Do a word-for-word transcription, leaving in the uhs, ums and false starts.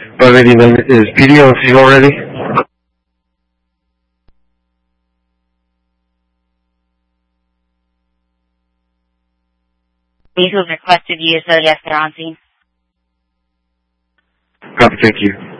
five eighty-nine, is P D on scene already? These who have requested you, so yes, they're on scene. Copy, thank you.